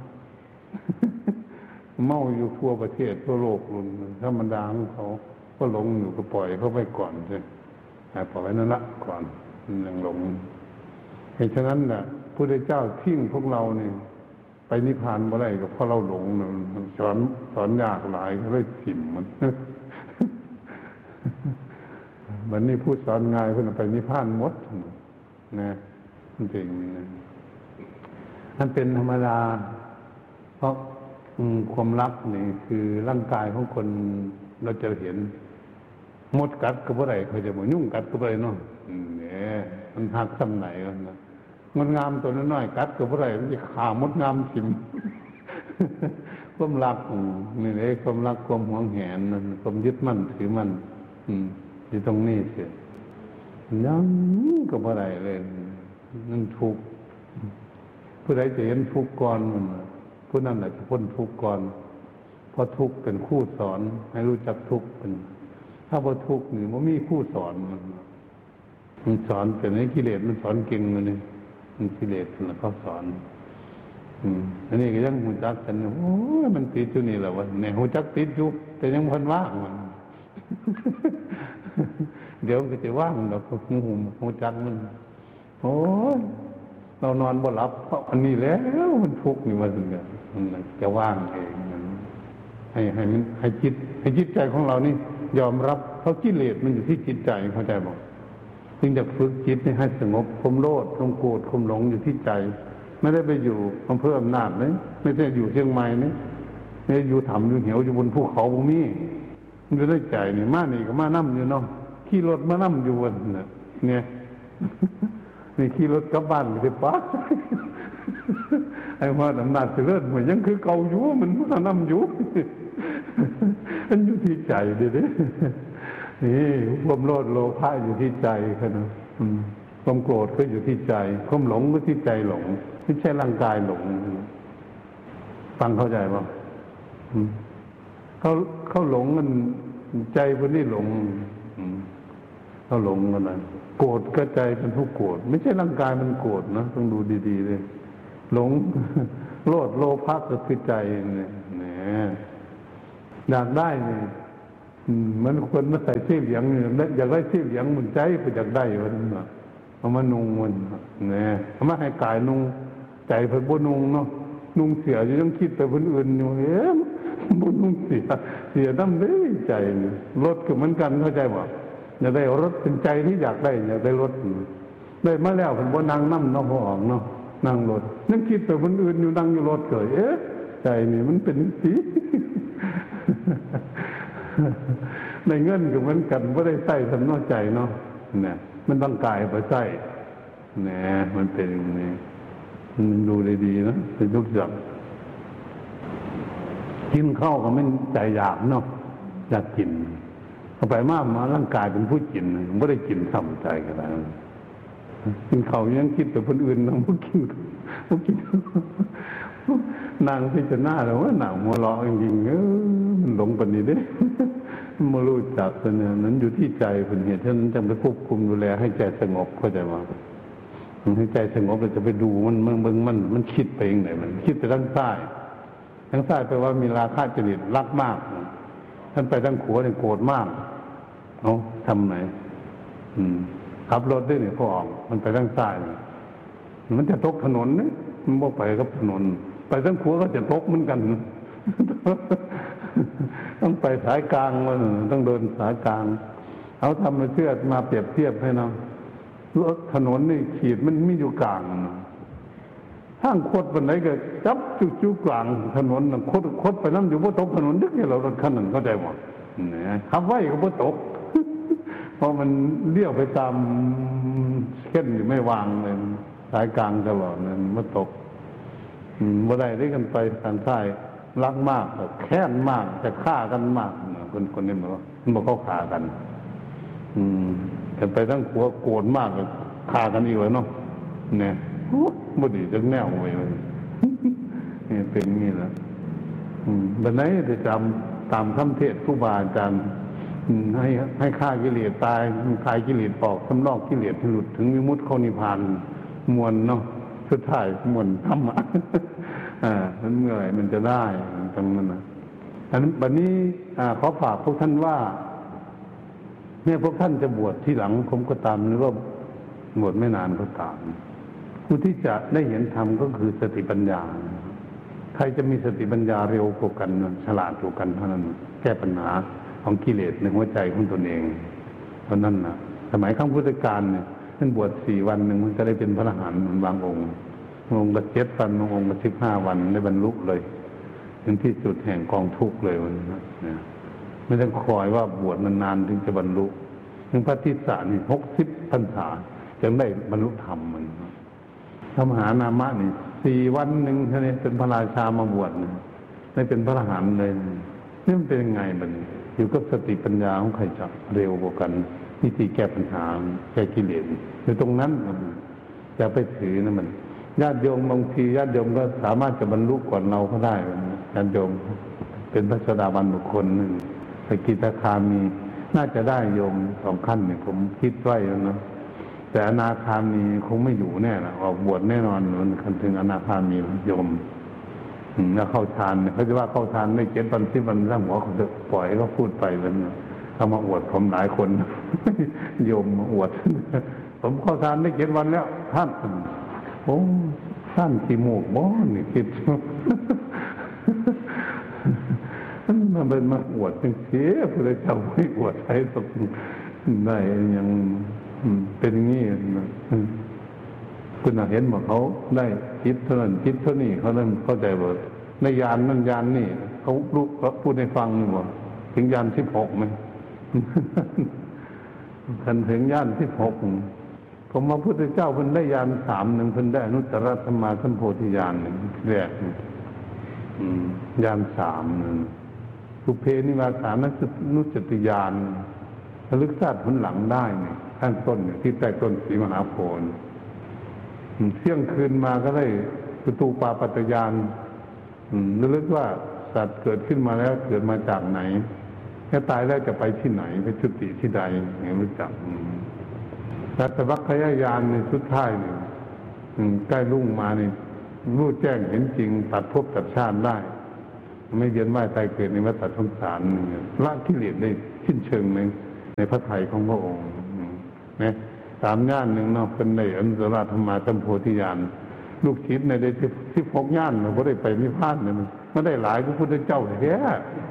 เมาอยู่ทั่วประเทศทั่วโลกลุนธรรมดาของเขาก็หลงอยู่ก็ปล่อยเขาไปก่อนใช่ปล่อยนั่นละก่อนยังหลงเหตุฉะนั้นน่ะพระพุทธเจ้าทิ้งพวกเราเนี่ยไปนิพพานบ่ได้ก็เพราะเราหลงสอนยากหลายก็เลยถิ่มมันวันนี้พูดสอนง่ายเพื่อนไปนิพพานหมดนะมันเป็นมันเป็นธรรมดาเพราะความรักนี่คือร่างกายของคนเราจะเห็นมดกัดก็บ่ได้เขาจะบอกยุ่งกัดก็บ่ได้เนาะเนี่ยมันหักซ้ำไหนกันนะมดงามตัวน้อยๆกัดก็บ่ได้มันจะขามดงามถิ่มความรักนี่เลยความรักความหวงแหนความยึดมั่นถือมั่นอยู่ตรงนี้เสียยังก็บ่ได้เลยนั่นทุกข์ผู้ใดจะเห็นทุกข์ก่อนมันผู้นั้นแหละจะพ้นทุกข์ก่อนเพราะทุกข์เป็นคู่สอนให้รู้จักทุกข์เป็นถ้าพอทุกข์นี่มันมีคู่สอนมันสอนเป็นไอ้กิเลสมันสอนเก่งเลยมันกิเลสมันเขาสอนอันนี้ก็ยังหูจักกันโอ้ยมันติดอยู่นี่แหละวะเนี่ยหูจักติดอยู่แต่ยังพันว่างมันเดี๋ยวก็จะว่างเราก็หูจักมันโอ้ยเรานอนบ่หลับเพราะอันนี้แล้วมันทุกข์นี่มาถึงเนี่ยมันจะว่างเองให้มันให้จิตใจของเรานี่ยอมรับเพราะกิเลสมันอยู่ที่จิตใจเข้าใจบอกจึงจะฝึกจิตให้สงบความโลภความโกรธความหลงอยู่ที่ใจไม่ได้ไปอยู่อำเภออำนาจเลยไม่ได้อยู่เชียงใหม่นี่ไม่ได้อยู่ถ้ำอยู่เหวอยู่บนภูเขาบุมีมันจะได้ใจนี่มานี่ก็มานั่มอยู่เนาะขี่รถมานั่มอยู่วันเนี่ยนี่ขี่รถกลับบ้านไปปั๊บไอ้ว่าอำนาจเจริญเหมือนยังคือเก่าอยู่มันมานั่มอยู่มันอยู่ที่ใจเด้นี่ความโลภโลภะอยู่ที่ใจแค่นั้นความโกรธก็อยู่ที่ใจความหลงก็ที่ใจหลงไม่ใช่ร่างกายหลงฟังเข้าใจป่ะเขาหลงกันใจคนนี้หลงเขาหลงกันนะโกรธก็ใจเป็นผู้โกรธไม่ใช่ร่างกายมันโกรธนะต้องดูดีๆเลยหลงโลภโลภะก็คือใจเนี่ยอยากได้เนี่ยมันควรมาใส่เสื้อเหลืองเนี่ยอยากได้เสื้อเหลืองมันใจไปอยากได้มันเอามานุ่งมันเนี่ยเอามาให้กายนุ่งใจเพิ่นบ่นุ่งเนาะนุ่งเสียจะต้องคิดไปคนอื่นอยู่บ่นุ่งเสียน้ำได้ใจรถก็เหมือนกันเข้าใจบ่อยากได้รถเป็นใจที่อยากได้รถได้มาแล้วผมบ่นั่งน้ำเนาะพอออกเนาะนั่งรถนั่งคิดไปคนอื่นอยู่นั่งอยู่รถเกิดใจนี่มันเป็นสีในเงินก็เหมือนกันไม่ได้ใส่สำนอกใจเนาะเนี่ยมันต้องกายไปใส่เนี่ยมันเป็นอย่างนี้มันดูดีๆนะเป็นทุกอย่างกินข้าวก็ไม่ใจอยากเนาะอยากกินเอาไปมากมาร่างกายเป็นผู้กินไม่ได้กินซ้ำใจกันแล้วกินข้าวยังคิดแต่คนอื่นนะผู้กินนางพิจารณาแล้วว่านางมัวเลาะจริงๆมันหลงปานนี้เด้มารู้จักเนี่ยนั้นอยู่ที่ใจเป็นเหตุฉะนั้นจำไปควบคุมดูแลให้ใจสงบเข้าใจว่าให้ใจสงบเราจะไปดูมันคิดไปเองไหนมันคิดไปทางซ้ายแปลว่ามีราคะจริตรักมากท่านไปทางขวาเนี่ยโกรธมากเอาทำไหนขับรถด้วยเนี่ยพอออกมันไปทางซ้ายมันจะตกถนนเนี่ยมันบ่ไปกับถนนไปทางขวาก็จะตกเหมือนกันต้องไปสายกลางมันต้องเดินสายกลางเขาทำมาเชื่อมาเปรียบเทียบให้เนาะรถถนนนี่ขีดมันไม่อยู่กลางทางโคตรวันไหนก็จับจุกลางถนนโคตรไปนั่งอยู่บนตกถนนดึกเนี่ยเรารถคันนั้นเข้าใจหมดเนี่ยขับไว้ก็บนตกเพราะมันเลี้ยวไปตามเส้นไม่วางเลยสายกลางตลอดนั่นมันตกบ่ได้ได้กันไปทางซ้ายรักมากแค้นมากจะฆ่ากันมากคนนี้บอกว่ามันบอกเขาฆ่ากันแต่ไปทั้งขัวโกรธมากฆ่ากันอีกเลยเนาะเนี่ยบ่ดีจังแนวไว้นี่เป็นงี้แหละบัดไหนจะจำตามคำเทศน์ครูบาอาจารย์ให้ฆ่ากิเลสตายคลายกิเลสออกสำลอกกิเลสให้หลุดถึงวิมุตติเข้านิพพานมวลเนาะสุดท้ายมวลธรรมะนั้นเมื่อไหร่มันจะได้ตรงนั้นนะอันนั้นบัดนี้ขอฝากพวกท่านว่าเนี่ยพวกท่านจะบวชที่หลังผมก็ตามหรือว่าบวชไม่นานก็ตามผู้ที่จะได้เห็นธรรมก็คือสติปัญญาใครจะมีสติปัญญาเร็วกว่ากันฉลาดกว่ากันเท่านั้นแก้ปัญหาของกิเลสในหัวใจของตนเองเพราะนั้นนะสมัยข้างพุทธกาลเนี่ยท่านบวช4 วันหนึ่งมันจะได้เป็นพระอรหันต์บางองค์ละ7 วันองค์ละ15 วันได้บรรลุเลยถึงที่สุดแห่งกองทุกข์เลยมันนะไม่ต้องคอยว่าบวชนานๆถึงจะบรรลุถึงพระทิสานี่60 พรรษาจึงได้บรรลุธรรมมันพระมหานามะนี่4 วันหนึ่งท่านเป็นพระราชามาบวชได้เป็นพระอรหันต์เลยนี่มันเป็นยังไงบัดนี้อยู่กับสติปัญญาของใครจะเร็วกว่ากันวิธีแก้ปัญหาแก้กิเลสอยู่ตรงนั้นอย่าไปถือนะมันญาติโยมบางทีญาติโยมก็สามารถจะบรรลุก่อนเราก็ได้ญาติโยมเป็นพระโสดาบันบุคคลหนึ่งสกิทาคามีน่าจะได้โยม2 ขั้นเนี่ยผมคิดไว้แล้วนะแต่อนาคามีคงไม่อยู่แน่ละออกบวชแน่นอนมันคันถึงอนาคามีโยมแล้วเข้าฌานเขาจะว่าเข้าฌานไม่7 วัน10 วันถ้าหัวเขาจะปล่อยเขาพูดไปแล้วเขามาอวดผมหลายคนโยมมาอวดผมเข้าฌานได้7 วันแล้วท่านโอ้ท่านขี้มูกบ่นี่คิดมันเป็นมาอวดเป็นเสียพระเจ้าไม่อวดใครตกได้ยังเป็นอย่างนี้คุณเห็นว่าเขาได้คิดเท่านั้นคิดเท่านี้เขาเริ่มเข้าใจว่าในญาณนั้นญาณนี่เขารู้เขาพูดให้ฟังว่าถึงญาณ16ไหมคันถึงญาณ16ผมมาพุทธเจ้าเพิ่นได้ญาณ3 นึงเพิ่นได้อนุตตรสัมมาสัมโพธิญาณ1แรกญาณ3นึงสุเพนิวาสานุสติญาณระลึกชาติผลหลังได้เนี่ยข้างต้นเนี่ยที่ใต้ต้นศรีมหาโพธิ์เที่ยงคืนมาก็ได้จตุปาปัตตญาณระลึกว่าสัตว์เกิดขึ้นมาแล้วเกิดมาจากไหนถ้าตายแล้วจะไปที่ไหนไปจุติที่ใดอย่างรู้จักแต่สัพพะญาณในสุดท้ายนี่ใกล้รุ่งมานี่รู้แจ้งเห็นจริงตัดภพตัดชาติได้ไม่เวียนว่ายตายเกิดในวัฏสงสารละกิเลสได้สิ้นเชิงในพระทัยของพระองค์นะ3 ย่านหนึ่งเนาะเป็นในอนุตตรธรรมาสัมโพธิญาณลูกศิษย์ในได้16 ย่านมันก็ได้ไปนิพพานเนี่ยมันได้หลายพระพุทธเจ้าแท้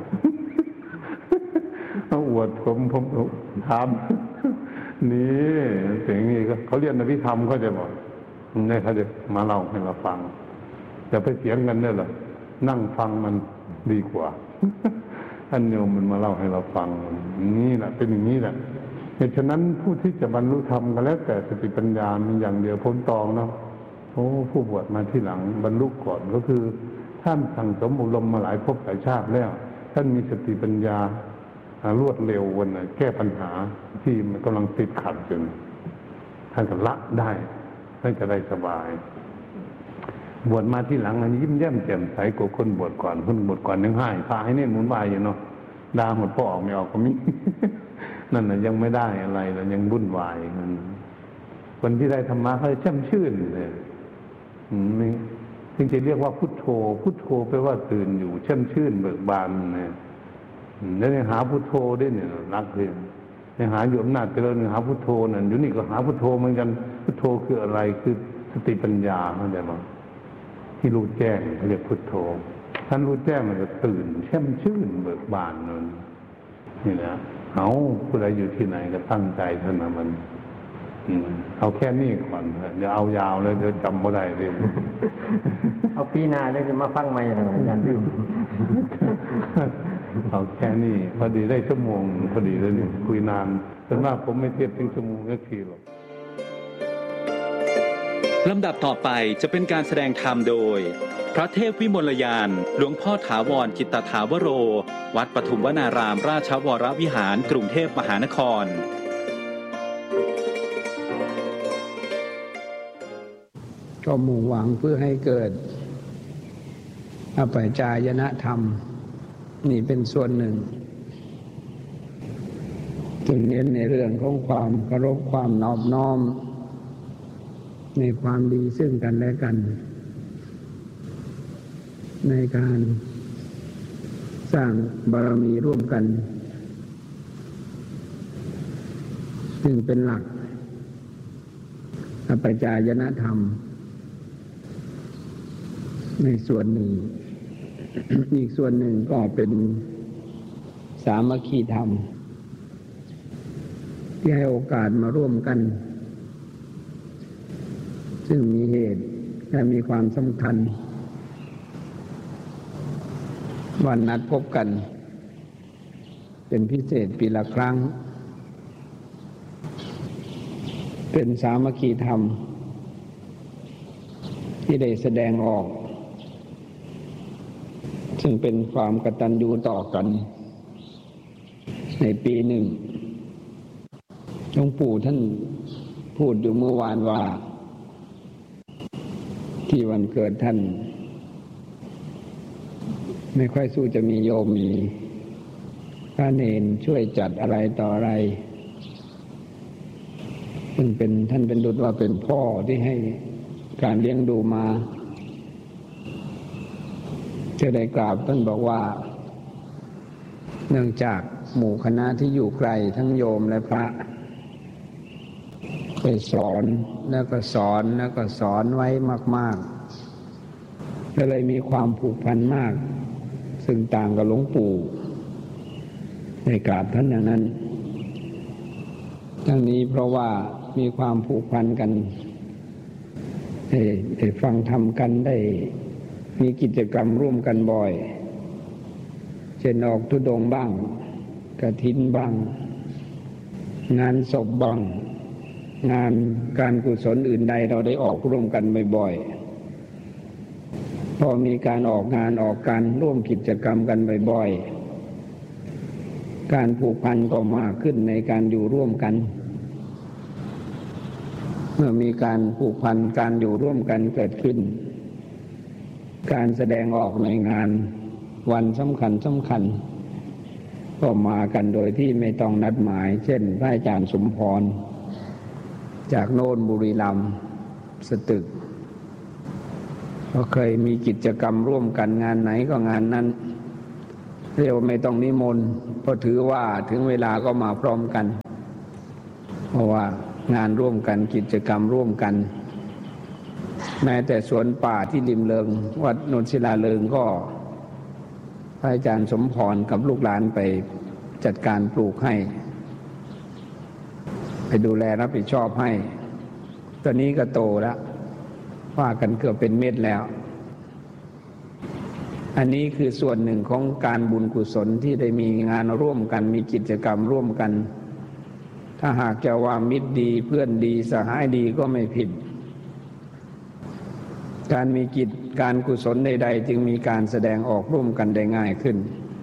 ต้องอวดผมถามนี่สิ่งนี้ก็เขาเรียนอภิธรรมเขาจะบอกเนี่ยเขาจะมาเล่าให้เราฟังจะไปเสียงกันเนี่ยหรอนั่งฟังมันดีกว่าท่านโยมมันมาเล่าให้เราฟังนี่แหละเป็นอย่างนี้แหละเหตุฉะนั้นผู้ที่จะบรรลุธรรมก็แล้วแต่สติปัญญามีอย่างเดียวพ้นตองเนาะผู้บวชมาที่หลังบรรลุก่อนก็คือท่านสั่งสมอบรมมาหลายภพหลายชาติแล้วท่านมีสติปัญญารวดเร็ววันน่ะแก้ปัญหาที่มันกำลังติดขัดจนท่านก็ละได้ท่านจะได้สบายบวชมาที่หลังอันยิ้มแย้มแจ่มใสกว่าคนบวชก่อนคนบวชก่อนยังให้พาให้เน้นหมุนวายอยู่เนาะด่าหมดพ่อออกไม่ออกก็มีนั่นน่ะยังไม่ได้อะไรแล้วยังวุ่นวายคนที่ได้ธรรมะเขาจะแช่มชื่นเลยนี่จึงจะเรียกว่าพุทโธพุทโธแปลว่าตื่นอยู่แช่มชื่นเบิกบานเนี่ยแล้วหาพุทโธได้เนี่ยรักเลยหาอยู่อำนาจเจริญหาพุทโธนั่นอยู่นี่ก็หาพุทโธเหมือนกันพุทโธคืออะไรคือสติปัญญาเข้าใจมั้ยที่รู้แจ้งเรียกพุทโธท่านรู้แจ้งมันจะตื่นแช่มชื่นเบิกบานนั่นนี่แหละเอาผู้ใดอยู่ที่ไหนก็ตั้งใจเท่านั้นมันเอาแค่นี้ก่อนอย่าเอายาวเลยเดี๋ยวจำไม่ได้เลย
เอาปีหน้าได้จะมาฟังใหม่ทางอาจารย์
เอาแค่นี้พอดีได้ชั่วโมงพอดีเลยนี่คุยนานแต่ว่าผมไม่เทียบถึงชั่วโมงสักทีหรอก
ลำดับต่อไปจะเป็นการแสดงธรรมโดยพระเทพวิมลยานหลวงพ่อถาวรจิตตถาวโรวัดปทุมวนารามราชวรวิหารกรุงเทพมหานคร
ก็มุ่งหวังเพื่อให้เกิดอปัจจายนธรรมนี่เป็นส่วนหนึ่งจึงเน้นในเรื่องของความเคารพความนอบน้อมในความดีซึ่งกันและกันในการสร้างบารมีร่วมกันซึ่งเป็นหลักอปัจจายนธรรมในส่วนหนึ่ง อีกส่วนหนึ่งก็เป็นสามัคคีธรรมที่ให้โอกาสมาร่วมกันซึ่งมีเหตุและมีความสำคัญวันนัดพบกันเป็นพิเศษปีละครั้งเป็นสามัคคีธรรมที่ได้แสดงออกซึ่งเป็นความกตัญญูต่อกันในปีหนึ่งหลวงปู่ท่านพูดอยู่เมื่อวานว่าที่วันเกิดท่านไม่ค่อยสู้จะมีโยมมีพระเนรช่วยจัดอะไรต่ออะไรซึ่งเป็นท่านเป็นดุจว่าเป็นพ่อที่ให้การเลี้ยงดูมาจะได้กราบท่านบอกว่าเนื่องจากหมู่คณะที่อยู่ไกลทั้งโยมและพระไปสอนแล้วก็สอนแล้วก็สอนไว้มากๆก็เลยมีความผูกพันมากซึ่งต่างกับหลวงปู่ในกราบท่านอย่างนั้นทั้งนี้เพราะว่ามีความผูกพันกันได้ฟังธรรมกันได้มีกิจกรรมร่วมกันบ่อยเช่นออกธุดงค์บ้างกฐินบ้างงานศพบ้างงานการกุศลอื่นใดเราได้ออกร่วมกันบ่อยๆพอมีการออกงานออกการร่วมกิจกรรมกันบ่อยๆการผูกพันก็มากขึ้นในการอยู่ร่วมกันเมื่อมีการผูกพันการอยู่ร่วมกันเกิดขึ้นการแสดงออกในงานวันสำคัญก็มากันโดยที่ไม่ต้องนัดหมายเช่นพระอาจารย์สมพรจากโน่นบุรีรัมย์สตึกก็เคยมีกิจกรรมร่วมกันงานไหนก็งานนั้นเรียกว่าไม่ต้องนิมนต์เพราะถือว่าถึงเวลาก็มาพร้อมกันเพราะว่างานร่วมกันกิจกรรมร่วมกันแม้แต่สวนป่าที่ริมเลิงวัดนนศิลาเลิงก็พระอาจารย์สมพรกับลูกหลานไปจัดการปลูกให้ไปดูแลรับผิดชอบให้ตอนนี้ก็โตแล้วว่ากันเกือบเป็นเม็ดแล้วอันนี้คือส่วนหนึ่งของการบุญกุศลที่ได้มีงานร่วมกันมีกิจกรรมร่วมกันถ้าหากจะว่ามิตรดีเพื่อนดีสหายดีก็ไม่ผิดการมีกิจการกุศลใดๆจึงมีการแสดงออกร่วมกันได้ง่ายขึ้น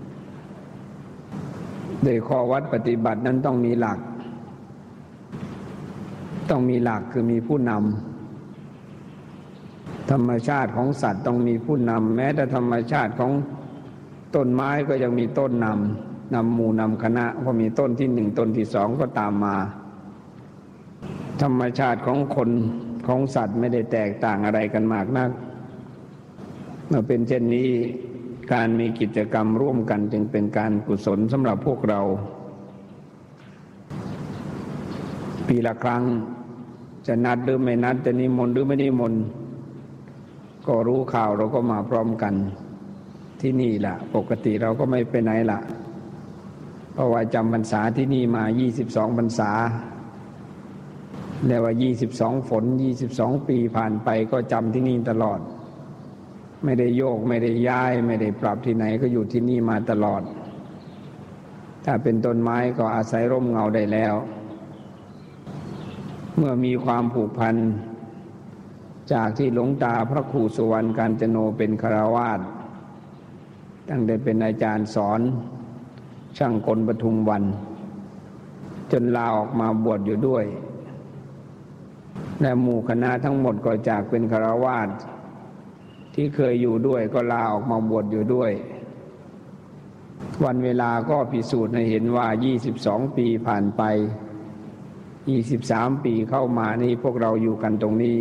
โดยข้อวัดปฏิบัตินั้นต้องมีหลักคือมีผู้นำธรรมชาติของสัตว์ต้องมีผู้นำแม้แต่ธรรมชาติของต้นไม้ก็ยังมีต้นนำหมู่นำคณะพอมีต้นที่หนึ่งต้นที่สองก็ตามมาธรรมชาติของคนของสัตว์ไม่ได้แตกต่างอะไรกันมากนักเมื่อเป็นเช่นนี้การมีกิจกรรมร่วมกันจึงเป็นการกุศลสำหรับพวกเราปีละครั้งจะนัดหรือไม่นัดจะนิมนต์หรือไม่นิมนต์ก็รู้ข่าวเราก็มาพร้อมกันที่นี่ล่ะปกติเราก็ไม่ไปไหนล่ะเพราะว่าจำพรรษาที่นี่มา22พรรษาแล้วว่า22ฝน22ปีผ่านไปก็จำที่นี่ตลอดไม่ได้โยกไม่ได้ย้ายไม่ได้ปรับที่ไหนก็อยู่ที่นี่มาตลอดถ้าเป็นต้นไม้ก็อาศัยร่มเงาได้แล้วเมื่อมีความผูกพันจากที่หลวงตาพระครูสุวรรณกาญจโนเป็นฆราวาสตั้งแต่เป็นอาจารย์สอนช่างกลปทุมวันจนลาออกมาบวชอยู่ด้วยและหมู่คณะทั้งหมดก็จากเป็นฆราวาสที่เคยอยู่ด้วยก็ลาออกมาบวชอยู่ด้วยวันเวลาก็พิสูจน์ให้เห็นว่า22ปีผ่านไป23ปีเข้ามานี่พวกเราอยู่กันตรงนี้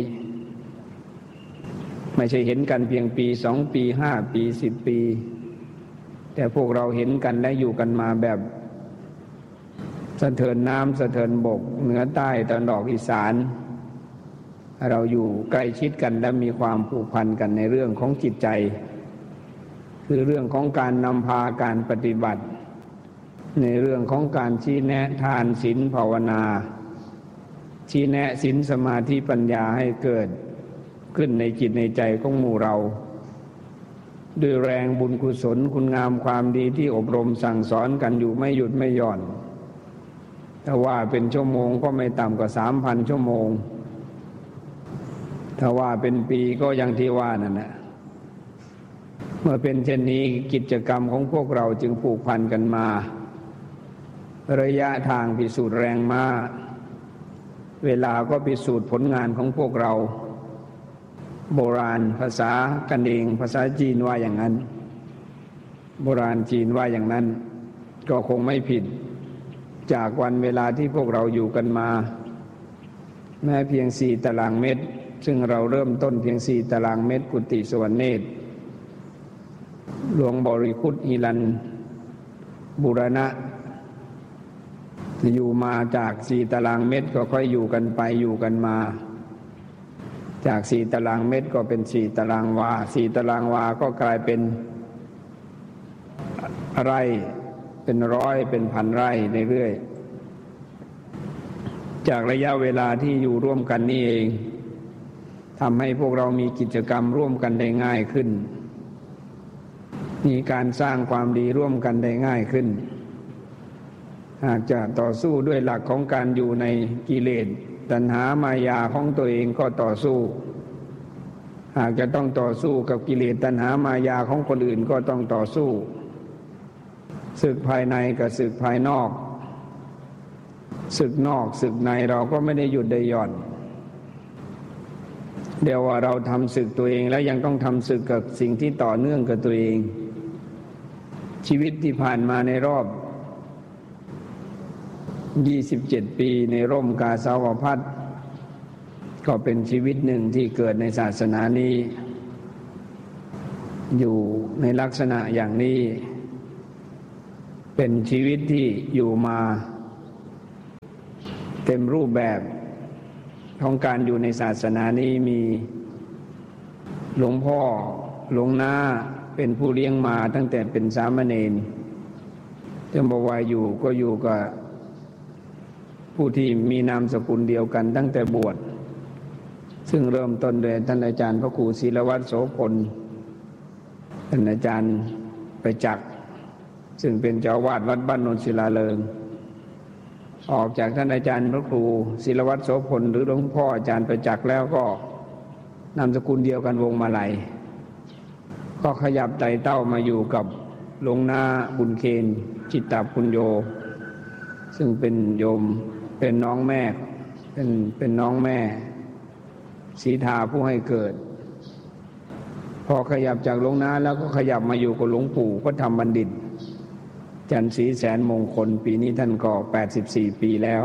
ไม่ใช่เห็นกันเพียงปี2ปี5ปี10ปีแต่พวกเราเห็นกันและอยู่กันมาแบบสะเทินน้ำสะเทินบกเหนือใต้ตะวันออกอีสานเราอยู่ใกล้ชิดกันและมีความผูกพันกันในเรื่องของจิตใจคือเรื่องของการนำพาการปฏิบัติในเรื่องของการชี้แนะทานศีลภาวนาชี้แนะศีลสมาธิปัญญาให้เกิดขึ้นในจิตในใจของหมู่เราด้วยแรงบุญกุศลคุณงามความดีที่อบรมสั่งสอนกันอยู่ไม่หยุดไม่หย่อนถ้าว่าเป็นชั่วโมงก็ไม่ต่ำกว่า 3,000 ชั่วโมงถ้าว่าเป็นปีก็อย่างที่ว่านั่นแหละเมื่อเป็นเช่นนี้กิจกรรมของพวกเราจึงผูกพันกันมาระยะทางพิสูจน์แรงมาเวลาก็พิสูจน์ผลงานของพวกเราโบราณภาษากันเองภาษาจีนว่าอย่างนั้นโบราณจีนว่าอย่างนั้นก็คงไม่ผิดจากวันเวลาที่พวกเราอยู่กันมาแม้เพียง4ตารางเมตรซึ่งเราเริ่มต้นเพียง4ตารางเมตรกุฏิสวรรณเนตรหลวงบริคุตฮิรันบูรณะอยู่มาจาก4ตารางเมตรก็ค่อยอยู่กันไปอยู่กันมาจาก4ตารางเมตรก็เป็น4ตารางวา4ตารางวาก็กลายเป็นไร่เป็นร้อยเป็นพันไร่เรื่อยๆจากระยะเวลาที่อยู่ร่วมกันนี่เองทำให้พวกเรามีกิจกรรมร่วมกันได้ง่ายขึ้นมีการสร้างความดีร่วมกันได้ง่ายขึ้นหากจะต่อสู้ด้วยหลักของการอยู่ในกิเลสตัณหามายาของตัวเองก็ต่อสู้หากจะต้องต่อสู้กับกิเลสตัณหามายาของคนอื่นก็ต้องต่อสู้ศึกภายในกับศึกภายนอกศึกนอกศึกในเราก็ไม่ได้หยุดได้หย่อนเดี๋ยวว่าเราทำศึกตัวเองแล้วยังต้องทำศึกกับสิ่งที่ต่อเนื่องกับตัวเองชีวิตที่ผ่านมาในรอบ27 ปีในร่มกาสาวพัสก็เป็นชีวิตหนึ่งที่เกิดในศาสนานี้อยู่ในลักษณะอย่างนี้เป็นชีวิตที่อยู่มาเต็มรูปแบบของการอยู่ในศาสนานี้มีหลวงพ่อหลวงน้าเป็นผู้เลี้ยงมาตั้งแต่เป็นสามเณรที่บอกว่าอยู่ก็อยู่กับผู้ที่มีนามสกุลเดียวกันตั้งแต่บวชซึ่งเริ่มต้นโดยท่านอาจารย์พระครูศิลวัฒน์โสพลท่านอาจารย์ประจักษ์ซึ่งเป็นเจ้าวาดวัดบ้านโนนศิลาเริงออกจากท่านอาจารย์พระครูศิลวัฒน์โสพลหรือหลวงพ่ออาจารย์ประจักษ์แล้วก็นามสกุลเดียวกันวงมาลัยก็ขยับไต่เต้ามาอยู่กับหลวงนาบุญเคนจิตตปุญโญซึ่งเป็นโยมเป็นน้องแม่เป็นน้องแม่ศรีทาผู้ให้เกิดพอขยับจากหลวงนาแล้วก็ขยับมาอยู่กับหลวงปู่พระธรรมบัณฑิตจันทร์ศรีแสนมงคลปีนี้ท่านก็84 ปีแล้ว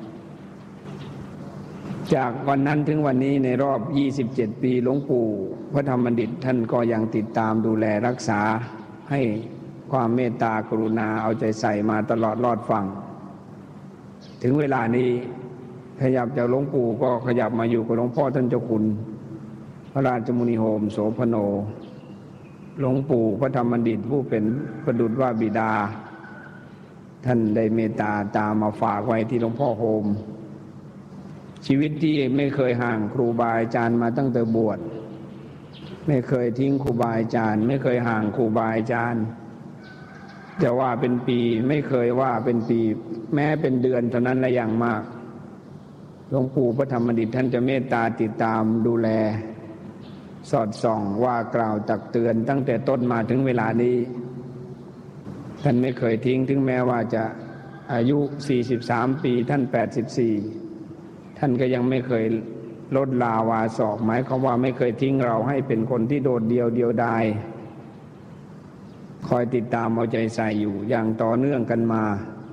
จากวันนั้นถึงวันนี้ในรอบ27 ปีหลวงปู่พระธรรมบัณฑิตท่านก็ยังติดตามดูแลรักษาให้ความเมตตากรุณาเอาใจใส่มาตลอดรอดฟังถึงเวลานี้ขยับจากหลวงปู่ก็ขยับมาอยู่กับหลวงพ่อท่านเจ้าคุณพระราชมุนีโฮมโสพโนหลวงปู่พระธรรมบัณฑิตผู้เป็นประดุจว่าบิดาท่านได้เมตตาตามมาฝากไว้ที่หลวงพ่อโฮมชีวิตที่ไม่เคยห่างครูบาอาจารย์มาตั้งแต่บวชไม่เคยทิ้งครูบาอาจารย์ไม่เคยห่างครูบาอาจารย์แต่ว่าเป็นปีไม่เคยว่าเป็นปีแม้เป็นเดือนเท่านั้นละอย่างมากหลวงปู่พระธรรมบัณฑิตท่านจะเมตตาติดตามดูแลสอดส่องว่ากล่าวตักเตือนตั้งแต่ต้นมาถึงเวลานี้ท่านไม่เคยทิ้งถึงแม้ว่าจะอายุ43 ปีท่าน84ท่านก็ยังไม่เคยลดลาวาสอกหมายความว่าไม่เคยทิ้งเราให้เป็นคนที่โดดเดี่ยวดายคอยติดตามเอาใจใส่อยู่อย่างต่อเนื่องกันมา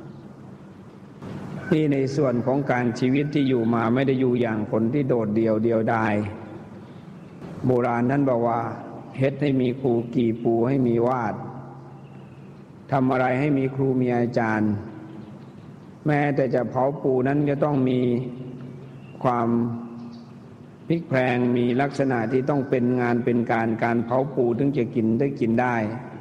นี่ในส่วนของการชีวิตที่อยู่มาไม่ได้อยู่อย่างคนที่โดดเดี่ยวดายโบราณท่านบอกว่าเฮ็ดให้มีครูกี่ปูให้มีวาดทำอะไรให้มีครูมีอาจารย์แม้แต่จะเผาปูนั้นจะต้องมีความพลิกแพลงมีลักษณะที่ต้องเป็นงานเป็นการเผาปูถึงจะกินได้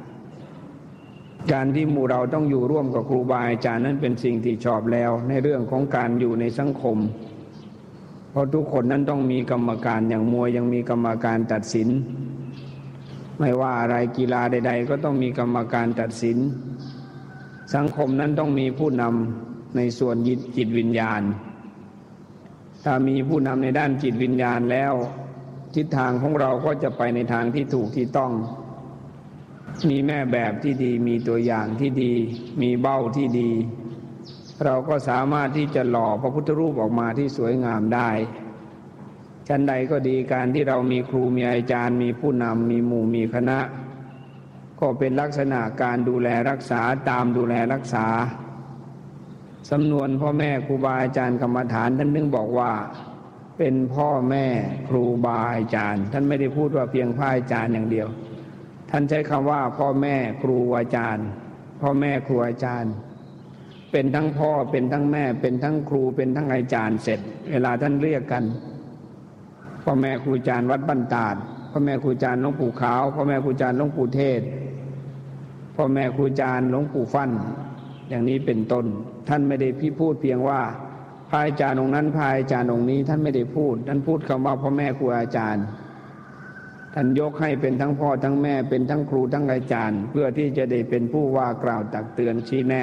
การที่หมู่เราต้องอยู่ร่วมกับครูบาอาจารย์นั้นเป็นสิ่งที่ชอบแล้วในเรื่องของการอยู่ในสังคมเพราะทุกคนนั้นต้องมีกรรมการอย่างมวยยังมีกรรมการตัดสินไม่ว่าอะไรกีฬาใดๆก็ต้องมีกรรมการตัดสินสังคมนั้นต้องมีผู้นำในส่วนจิตวิญญาณถ้ามีผู้นำในด้านจิตวิญญาณแล้วทิศทางของเราก็จะไปในทางที่ถูกที่ต้องมีแม่แบบที่ดีมีตัวอย่างที่ดีมีเบ้าที่ดีเราก็สามารถที่จะหล่อพระพุทธรูปออกมาที่สวยงามได้ชั้นใดก็ดีการที่เรามีครูมีอาจารย์มีผู้นำมีหมู่มีคณะก็เป็นลักษณะการดูแลรักษาตามดูแลรักษาสำนวนพ่อแม่ครูบาอาจารย์กรรมฐานท่านนึงบอกว่าเป็นพ่อแม่ครูบาอาจารย์ท่านไม่ได้พูดว่าเพียงพระอาจารย์อย่างเดียวท่านใช้คำว่าพ่อแม่ครูอาจารย์พ่อแม่ครูอาจารย์เป็นทั้งพ่อเป็นทั้งแม่เป็นทั้งครูเป็นทั้งอาจารย์เสร็จเวลาท่านเรียกกันพ่อแม่ครูอาจารย์วัดบ้านตาดพ่อแม่ครูอาจารย์หลวงปู่ขาวพ่อแม่ครูอาจารย์หลวงปู่เทศพ่อแม่ครูอาจารย์หลวงปู่ฟั่นอย่างนี้เป็นต้นท่านไม่ได้พูดเพียงว่าพระอาจารย์องค์นั้นพระอาจารย์องค์นี้ท่านไม่ได้พูดท่านพูดคำว่าพ่อแม่ครูอาจารย์ท่านยกให้เป็นทั้งพ่อทั้งแม่เป็นทั้งครูทั้งอาจารย์เพื่อที่จะได้เป็นผู้ว่ากล่าวตักเตือนชี้แนะ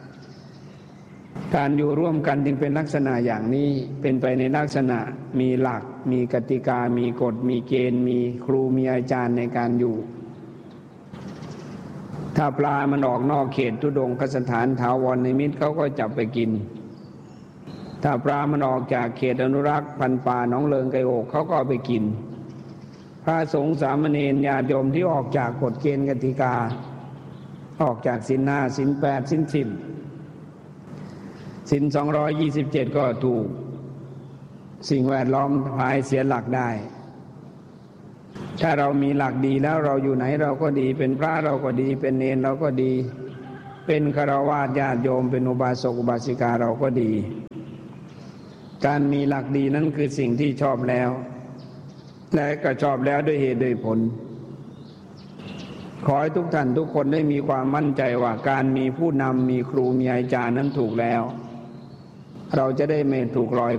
การอยู่ร่วมกันจึงเป็นลักษณะอย่างนี้เป็นไปในลักษณะมีหลักมีกติกามีกฎมีเกณฑ์มีครูมีอาจารย์ในการอยู่ถ้าปลามันออกนอกเขตทุดงคสถานถาวรนิมิตเขาก็จับไปกินถ้าถ้าปลามันออกจากเขตอนุรักษ์พันธุ์ป่าหนองเลิงไก่โอกเขาก็เอาไปกินพระสงฆ์สามเณรญาติโยมที่ออกจากกฎเกณฑ์กติกาออกจากศีล 5 ศีล 8 ศีล 10 ศีล 227ก็ถูกสิ่งแวดล้อมพาให้เสียหลักได้ถ้าเรามีหลักดีแล้วเราอยู่ไหนเราก็ดีเป็นพระเราก็ดีเป็นเณรเราก็ดีเป็นฆราวาสญาติโยมเป็นอุบาสกอุบาสิกาเราก็ดีการมีหลักดีนั้นคือสิ่งที่ชอบแล้วและก็ชอบแล้วด้วยเหตุด้วยผลขอให้ทุกท่านทุกคนได้มีความมั่นใจว่าการมีผู้นำมีครูมีอาจารย์นั้นถูกแล้วเราจะได้ไม่ถูกลอย